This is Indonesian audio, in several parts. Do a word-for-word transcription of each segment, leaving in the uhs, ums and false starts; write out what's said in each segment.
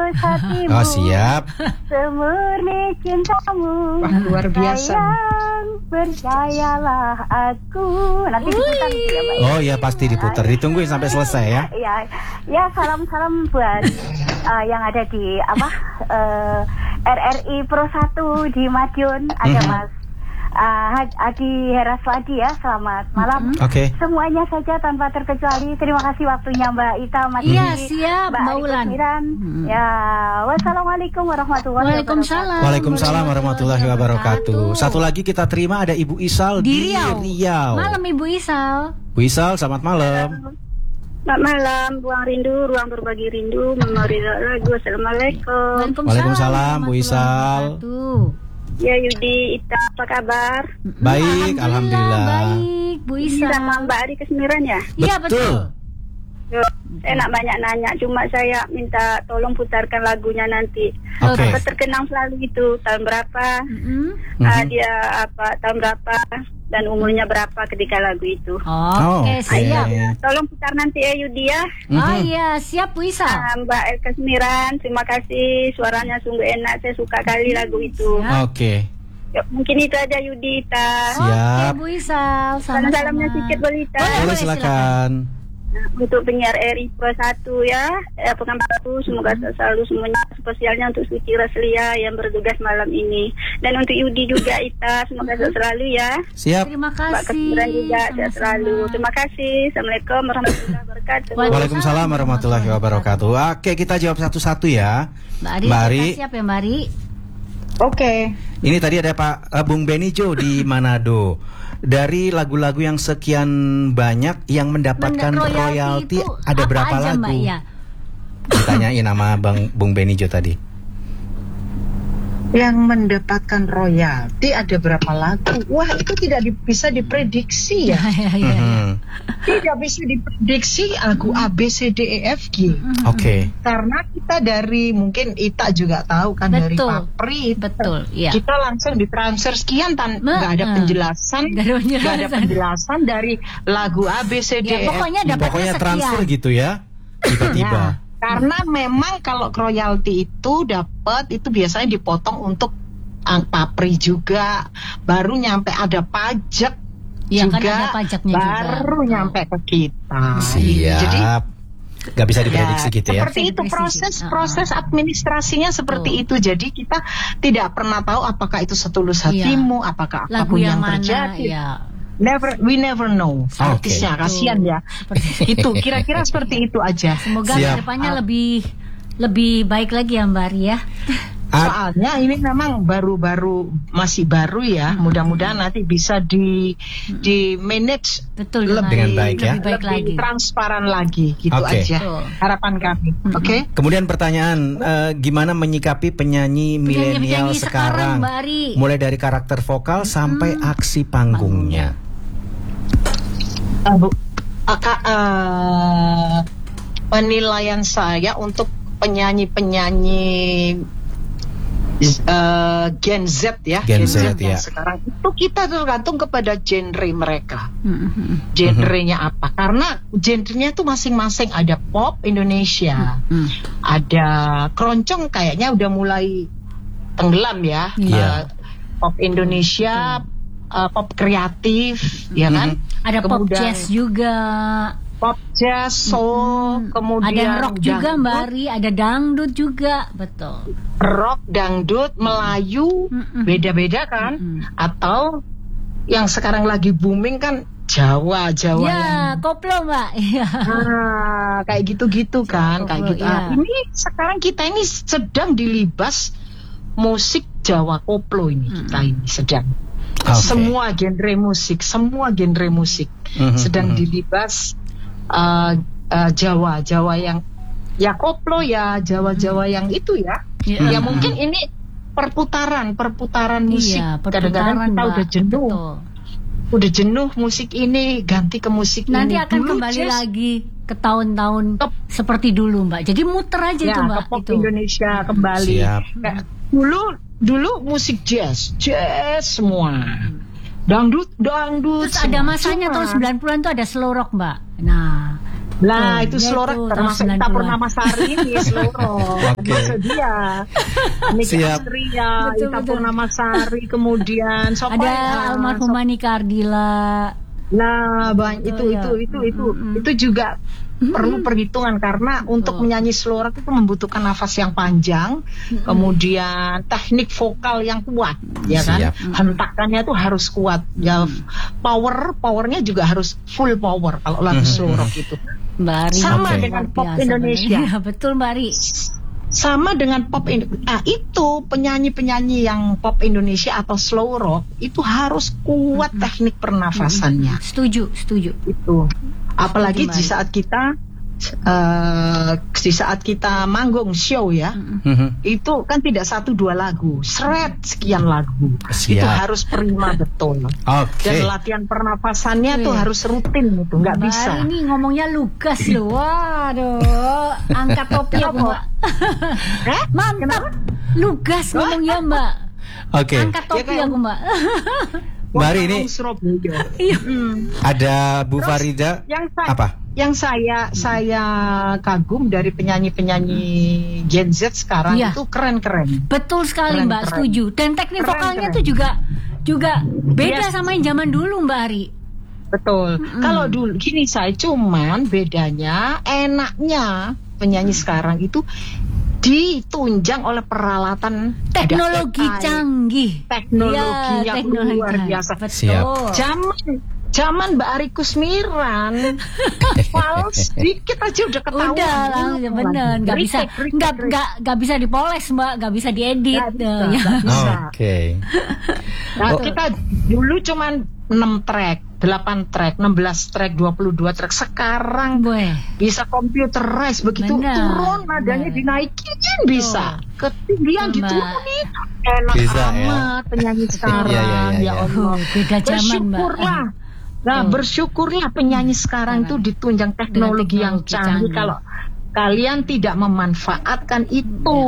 tulus hatimu. Oh, siap. Semurni cintamu. Wah, luar biasa. Sayang, percayalah aku. Nanti diputar gitu ya, Mbak. Oh ya, pasti diputar. Ditungguin sampai selesai ya. Ya, ya salam-salam buat uh, yang ada di apa uh, R R I Pro satu di Madiun. Ada Mhm. Mas uh, Adi Heraswadi ya. Selamat malam. Oke. Semuanya saja tanpa terkecuali. Terima kasih waktunya Mbak Ita, Mas Iya, Didi, siap, Mbak Mbak Ari Ulan. Kusmiran. Hmm. Ya, wassalamualaikum warahmatullahi Waalaikumsalam. Waalaikumsalam warahmatullahi wabarakatuh. Satu lagi kita terima ada Ibu Isal Di di Riau. Riau. Malam Ibu Isal. Bu Isal, selamat malam. Selamat malam, Ruang Rindu, Ruang Berbagi Rindu, Memori Lagu. Assalamualaikum. Waalaikumsalam, Bu Isal. Ya Yudi, Ita, apa kabar? Baik, alhamdulillah. Baik, Bu Ini Isal. sama Mbak Ari Kesmiran ya? Iya, betul. Yo, saya nak banyak nanya, cuma saya minta tolong putarkan lagunya nanti. Oke. Apa terkenang selalu itu, tahun berapa, Mm-mm. ah, Mhm. dia apa, tahun berapa, dan umurnya berapa ketika lagu itu. Oh, Oke, oke. siap. Tolong putar nanti ya Yudi ya. Oh Mhm. iya, siap Bu Isal. Ah, Mbak El Kesmiran, terima kasih, suaranya sungguh enak, saya suka kali lagu itu. Siap. Oke. Ya, mungkin itu aja Yudi, Ita. Siap. Oke, Bu Isal. Salam-salamnya Sama-sama. sedikit boleh Ita. Boleh. Boleh silakan. Untuk penyiar R I Pro satu ya, eh, Pekanbaru, semoga selalu semuanya, spesialnya untuk Suci Raslia yang bertugas malam ini, dan untuk Yudi juga Ita, semoga sehat selalu ya. Siap. Terima Mbak kasih. Kesmiran juga sehat Sama-sama. selalu. Terima kasih. Assalamualaikum warahmatullahi wabarakatuh. Waalaikumsalam warahmatullahi wabarakatuh. Oke, kita jawab satu-satu ya. Mbak Ari, Mbak Ari. kita siap ya Mbak Ari? Oke. Ini tadi ada Pak eh, Bung Benijo di Manado. Dari lagu-lagu yang sekian banyak yang mendapatkan Benda- royalti itu ada apa berapa aja, Mbak? lagu? Ya. Ditanyain sama Bang Bung Benijo tadi. Yang mendapatkan royalti ada berapa lagu? Wah, itu tidak di- bisa diprediksi ya. Ya, ya, ya. Mhm. Tidak bisa diprediksi lagu A B C D E F G. Oke. Karena kita dari, mungkin Ita juga tahu kan, dari Betul. Papri, Betul, iya. kita langsung ditransfer sekian tan Be- nggak ada eh. penjelasan, Nggak ada nggak ada penjelasan. penjelasan dari lagu A B C D Ya, E F G. pokoknya dapatnya Pokoknya sekian. transfer gitu ya. Tiba-tiba. Nah, karena memang kalau royalti itu dapat itu biasanya dipotong untuk ang- Papri juga, baru nyampe ada pajak Ya, kan juga, ada pajaknya juga. baru Betul. nyampe ke kita. Siap. Jadi Gak bisa diprediksi ya, gitu ya. seperti itu Diprediksi. proses Uh-uh. proses administrasinya seperti itu. Jadi kita tidak pernah tahu apakah itu setulus Iya. hatimu, apakah Lagu apapun yang yang, mana terjadi. ya. Never, we never know. Oke. Artisnya kasihan ya. Seperti Itu kira-kira seperti itu aja. Semoga Siap. kedepannya lebih lebih baik lagi ya Mbak Ari ya. Ah, Soalnya ini memang baru-baru, masih baru ya. Mudah-mudahan nanti bisa di di manage Betul lebih, Dengan baik ya. Lebih baik lebih lagi. transparan lagi, gitu Oke. aja Betul. harapan kami. Oke. Kemudian pertanyaan, eh, gimana menyikapi penyanyi milenial Penyanyi-penyanyi sekarang, sekarang, Mbak Ari. mulai dari karakter vokal sampai aksi panggungnya. Uh, Bu, uh, Kak, uh, penilaian saya untuk penyanyi-penyanyi uh, Gen Z ya, Gen Z, yang ya. sekarang itu kita tergantung kepada genre mereka. Mm-mm. Genrenya apa? Karena genrenya itu masing-masing, ada pop Indonesia, Mm. ada keroncong kayaknya udah mulai tenggelam ya. Iya. Uh, pop Indonesia, uh, pop kreatif, ya kan? Ada pop Kemudian jazz juga. pop jazz, soul, kemudian Ada rock juga dangdut, Mbak Ari, ada dangdut juga, betul. rock, dangdut, Melayu, Mm-mm. beda-beda kan? Mm-mm. Atau yang sekarang lagi booming kan Jawa, Jawa Ya, yang koplo Mbak. Iya. ah, kayak gitu-gitu kan, Koplo, kayak gitu. iya. Ah, ini sekarang kita ini sedang dilibas musik Jawa koplo ini, kita ini sedang. Oke. Semua genre musik, semua genre musik Mhm, sedang mhm. dilibas uh, uh, Jawa, Jawa yang ya koplo ya, Jawa-Jawa yang itu ya. Iya. Ya mungkin ini perputaran, perputaran musik. Iya, Kadang-kadang perputaran, kita Mbak. udah jenuh, Betul. udah jenuh musik ini, ganti ke musik Nanti ini. akan Dulu kembali jazz, lagi ke tahun-tahun Ke- seperti dulu Mbak. Jadi muter aja ya, itu Mbak. ke pop Itu. Indonesia kembali. Siap. Kayak dulu dulu musik jazz, jazz semua. Dangdut, dangdut. Terus ada semua. masanya Cuma- tahun sembilan puluhan tuh ada slow rock Mbak. Nah, Nah, Oh, itu ya Slorok itu termasuk tahun Ita sembilan puluhan. Purnamasari ini Slorok. Oke. Maksud dia. Niki Siap. Astria, Betul, Ita betul. Purnamasari, kemudian siapa Ada ya? almarhumah Nika Ardila. Nah, bang, itu, Betul, itu, ya. itu, itu, Mm-mm. itu juga perlu perhitungan karena untuk menyanyi Slorok itu membutuhkan nafas yang panjang, kemudian teknik vokal yang kuat, ya kan? Siap. Hentakannya tuh harus kuat, ya. Power, powernya juga harus full power kalau lagu Mm-mm. Slorok itu. Mbak Ari. Sama luar dengan pop biasa, Indonesia. benar. Betul Mbak Ari. Sama dengan pop Indo- nah itu penyanyi-penyanyi yang pop Indonesia atau slow rock itu harus kuat teknik pernafasannya. Setuju, setuju. Itu apalagi Setuju, di Mbak. saat kita eh, di saat kita manggung show ya, Mhm. itu kan tidak satu dua lagu, seret sekian lagu. Siap. Itu harus prima betul. Oke. Dan latihan pernafasannya tuh Wih. harus rutin itu, nggak Mbak bisa. Ari ini ngomongnya lugas loh. Waduh, angkat topi aku Mbak. Eh? Mantap. Lugas ngomongnya Mbak. Oke. Angkat topi Ya, kayak- aku Mbak. Mbak Ari, ini Orang Surabaya. Iya. Hmm. ada Bu Terus, Farida. yang saya, Apa? Yang saya saya kagum dari penyanyi-penyanyi Gen Z sekarang Iya. itu keren-keren. Betul sekali Keren, Mbak, keren. setuju. Dan teknik Keren, vokalnya keren. tuh juga juga beda Yes. sama yang zaman dulu Mbak Ari. Betul. Kalau dulu gini saya cuman bedanya enaknya penyanyi sekarang itu ditunjang oleh peralatan ada Teknologi A I, canggih. teknologinya Iya, teknologi luar canggih. biasa. Betul. Siap. Zaman zaman Mbak Ari Kusmiran fals dikit aja udah ketahuan. Udah langsung bener, nggak bisa, Retake, retake, nggak retake. nggak nggak bisa dipoles Mbak, nggak bisa diedit. Nggak bisa, Eh, ya. nggak bisa. Oke. Nah, Oh. kita dulu cuman enam track, delapan track, enam belas track, dua puluh dua track. Sekarang Boy. bisa computerize, begitu Benar, turun nadanya benar. dinaikin bisa, ketinggian Betul, Mbak. diturunin. Enak Bisa, ya. amat penyanyi sekarang. Iya, iya, iya, Ya iya. Allah. Oh, beda zaman, Mbak. Bersyukurlah. Nah, Oh. bersyukurlah penyanyi sekarang itu ditunjang teknologi yang teknologi canggih. canggih. Kalau kalian tidak memanfaatkan itu,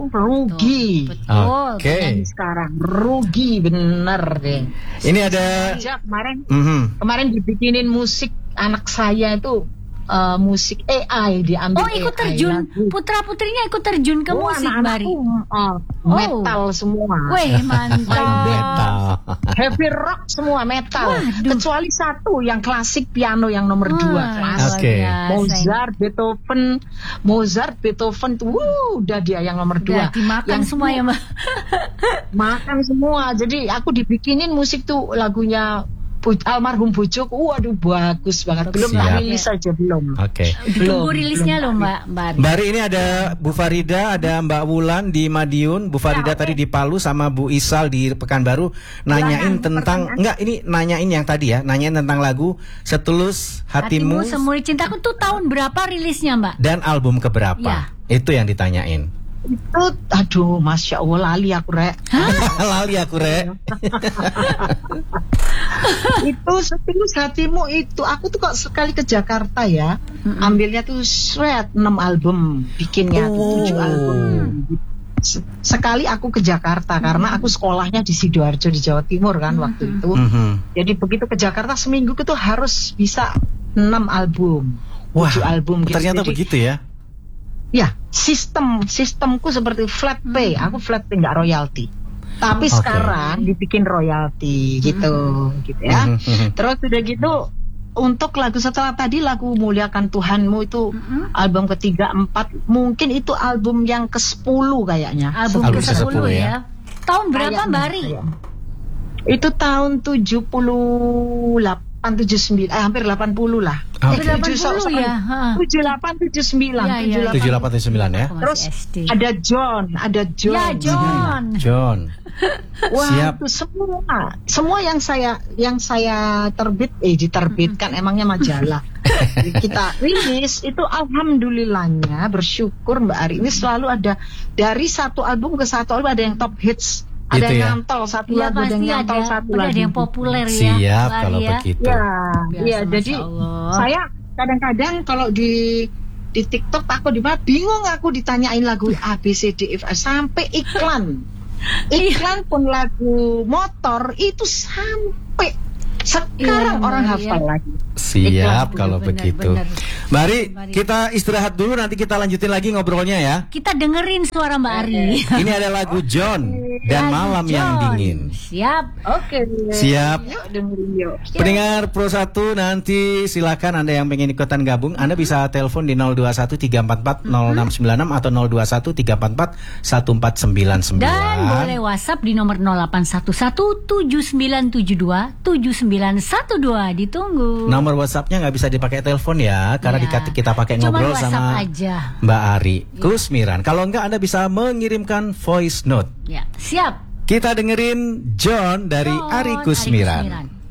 rugi. Betul. Oke. Penyanyi sekarang rugi bener deh. Ini ada. Aja kemarin Mhm. kemarin dibikinin musik anak saya itu eh, musik A I diambil. Oh, ikut A I terjun. lagu. Putra putrinya ikut terjun ke Oh, musik Mbak Ari. anak-anakku, oh, metal semua. Weh, mantap. Metal. Heavy rock semua metal. Waduh. Kecuali satu yang klasik piano yang nomor dua. Wah, Klasik. Oke. luar biasa. Mozart, Beethoven, Mozart, Beethoven tuh, wuh, udah dia yang nomor dua. Udah dimakan Yang semua ya Mbak. makan semua. Jadi aku dibikinin musik tuh lagunya Bu- almarhum bojoku. Waduh bagus banget. Belum Siap. tak rilis saja belum. Oke. Ditunggu Belum, rilisnya belum. loh Mbak Mbak Ari. Mbak Ari, ini ada Bu Farida, ada Mbak Wulan di Madiun, Bu Farida Ya, tadi di Palu, sama Bu Isal di Pekanbaru nanyain Silakan, tentang pertanyaan. enggak ini nanyain yang tadi ya, nanyain tentang lagu Setulus Hatimu Hatimu, Semuri Cintaku tuh tahun berapa rilisnya Mbak? dan album keberapa? Ya. Itu yang ditanyain. Itu aduh masya Allah lali aku rek. Lali aku, Re. Itu setulus hatimu itu aku tuh kok sekali ke Jakarta ya, ambilnya tuh shred enam album, bikinnya tuh Oh. tujuh album. Se- Sekali aku ke Jakarta karena aku sekolahnya di Sidoarjo di Jawa Timur kan waktu itu. Mhm. Jadi begitu ke Jakarta seminggu itu harus bisa enam album, Wah, tujuh album gitu. ternyata Jadi, begitu ya. ya sistem sistemku seperti flat pay, aku flat pay nggak royalti. Tapi Oke. sekarang dibikin royalti gitu, gitu ya. Mhm, mhm. Terus udah gitu untuk lagu setelah tadi lagu Muliakan Tuhanmu itu album ketiga empat, mungkin itu album yang ke sepuluh kayaknya. Album Album ke sepuluh ke-sepuluh ya. ya. Tahun berapa Kayaknya, Mbak Ari? kayaknya. Itu tahun tujuh puluh delapan tujuh puluh sembilan, eh hampir delapan puluh lah. Oke. Eh, delapan tujuh, so- puluh sorry. ya, ha. tujuh puluh delapan, tujuh puluh sembilan, Ya, ya, ya. tujuh puluh delapan tujuh puluh sembilan ya. Aku masih Terus S D. ada John, ada John. Ya John. John. Wah, Siap. itu semua, semua yang saya yang saya terbit, eh diterbitkan emangnya majalah. Kita rilis itu alhamdulillahnya bersyukur Mbak Ari ini selalu ada dari satu album ke satu album ada yang top hits, ada Gitu yang ya. nyantol satu Iya lagu, ada yang pasti nyantol ada. satu Ada lagu. yang populer ya. Siap Mbak kalau Ari ya. begitu. Ya, Biasa, iya. Masya Jadi Allah. saya kadang-kadang kalau di di TikTok aku di mana bingung aku ditanyain lagu A B C D E F sampai iklan. Iklan pun lagu motor itu sampai Sekarang Iya, orang iya. hafal lagi. Siap Betul, kalau benar, begitu. benar. Mari Mari. kita istirahat dulu, nanti kita lanjutin lagi ngobrolnya ya. Kita dengerin suara Mbak Ari. Ini ada lagu John dan Lagu Malam yang John. Dingin. Siap. Oke. Siap. Yuk dengerin yuk. Pendengar Pro satu, nanti silakan Anda yang pengen ikutan gabung, Anda bisa telepon di nol dua satu tiga empat empat nol enam sembilan enam atau nol dua satu tiga empat empat satu empat sembilan sembilan. Dan boleh WhatsApp di nomor nol delapan satu satu tujuh sembilan tujuh dua tujuh sembilan satu dua. Ditunggu. Nomor WhatsAppnya nggak bisa dipakai telepon ya, karena Ya. dikati kita pakai Cuman ngobrol WhatsApp sama aja. Mbak Ari Kusmiran. Kalau enggak, Anda bisa mengirimkan voice note. Ya, siap. Kita dengerin John dari John, Ari Ari Kusmiran. Kusmiran.